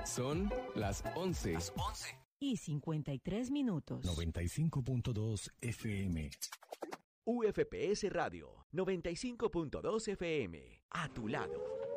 Son las 11. Y 53 minutos. 95.2 FM. UFPS Radio, 95.2 FM. A tu lado.